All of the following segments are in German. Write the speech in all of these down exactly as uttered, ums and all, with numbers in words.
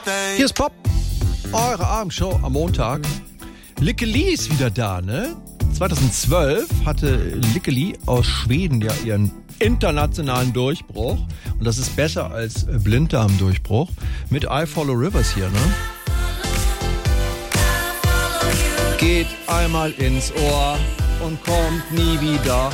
Hier ist Pop, eure Abendshow am Montag. Lykke-Li ist wieder da, ne? zweitausendzwölf hatte Lykke-Li aus Schweden ja ihren internationalen Durchbruch. Und das ist besser als Blinddarmdurchbruch. Mit I Follow Rivers hier, ne? Geht einmal ins Ohr und kommt nie wieder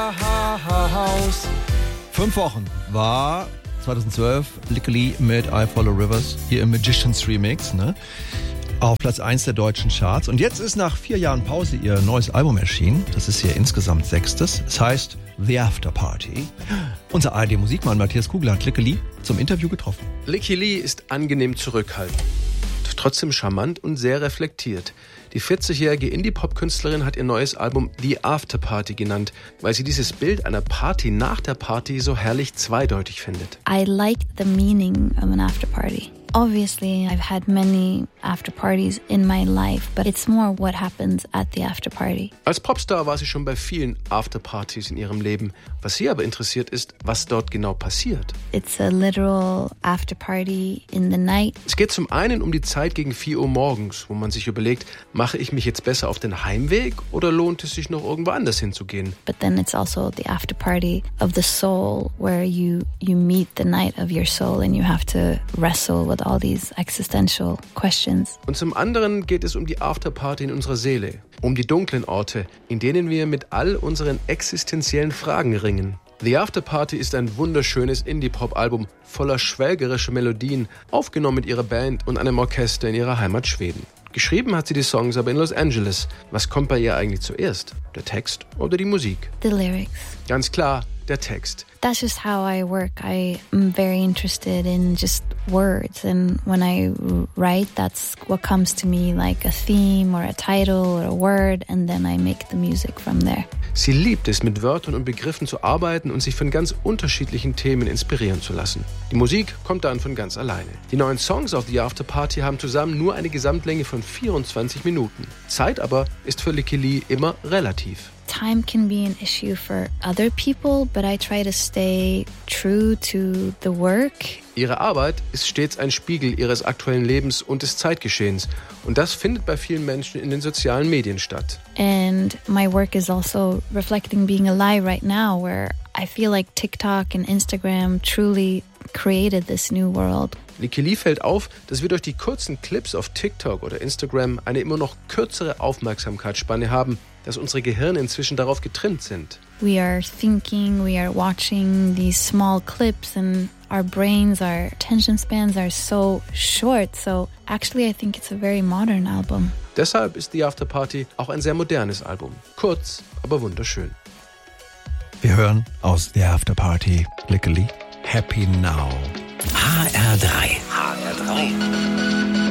raus. Fünf Wochen war zweitausendzwölf Lykke-Li mit I Follow Rivers hier im Magicians Remix, ne? Auf Platz eins der deutschen Charts. Und jetzt ist nach vier Jahren Pause ihr neues Album erschienen. Das ist ihr insgesamt sechstes. Es heißt The After Party. Unser A R D-Musikmann Matthias Kugler hat Lykke-Li zum Interview getroffen. Lykke-Li ist angenehm zurückhaltend, trotzdem charmant und sehr reflektiert. Die vierzigjährige Indie-Pop-Künstlerin hat ihr neues Album The After Party genannt, weil sie dieses Bild einer Party nach der Party so herrlich zweideutig findet. I like the meaning of an after party. Obviously, I've had many after parties in my life, but it's more what happens at the after party. Als Popstar war sie schon bei vielen Afterpartys in ihrem Leben. Was sie aber interessiert ist, was dort genau passiert. It's a literal after party in the night. Es geht zum einen um die Zeit gegen vier Uhr morgens, wo man sich überlegt, mache ich mich jetzt besser auf den Heimweg oder lohnt es sich noch irgendwo anders hinzugehen? But then it's also the after party of the soul, where you you meet the night of your soul and you have to wrestle with all these existential questions. Und zum anderen geht es um die Afterparty in unserer Seele, um die dunklen Orte, in denen wir mit all unseren existenziellen Fragen ringen. The Afterparty ist ein wunderschönes Indie-Pop-Album voller schwelgerischer Melodien, aufgenommen mit ihrer Band und einem Orchester in ihrer Heimat Schweden. Geschrieben hat sie die Songs aber in Los Angeles. Was kommt bei ihr eigentlich zuerst? Der Text oder die Musik? The lyrics. Ganz klar, der Text. That's just how I work. I am very interested in just words, and when I write, that's what comes to me, like a theme or a title or a word, and then I make the music from there. Sie liebt es, mit Wörtern und Begriffen zu arbeiten und sich von ganz unterschiedlichen Themen inspirieren zu lassen. Die Musik kommt dann von ganz alleine. Die neuen Songs auf The After Party haben zusammen nur eine Gesamtlänge von vierundzwanzig Minuten. Zeit aber ist für Lykke-Li immer relativ. Time can be an issue for other people, but I try to stay true to the work. Ihre Arbeit ist stets ein Spiegel ihres aktuellen Lebens und des Zeitgeschehens. Und das findet bei vielen Menschen in den sozialen Medien statt. And my work is also reflecting being alive right now, where I feel like TikTok and Instagram truly created this new world. Lykke-Li fällt auf, dass wir durch die kurzen Clips auf TikTok oder Instagram eine immer noch kürzere Aufmerksamkeitsspanne haben, dass unsere Gehirne inzwischen darauf getrimmt sind. We are thinking, we are watching these small clips, and our brains, our attention spans are so short. So actually I think it's a very modern album. Deshalb ist The After Party auch ein sehr modernes Album. Kurz, aber wunderschön. Wir hören aus The After Party Lykke-Li Happy Now. H R drei. H R drei.